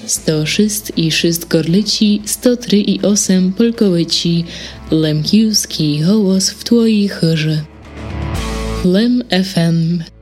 106 i 6 gorlici, 103 i 8 polkołyci, Lemkiewski hołos w twojej chórze. Lem FM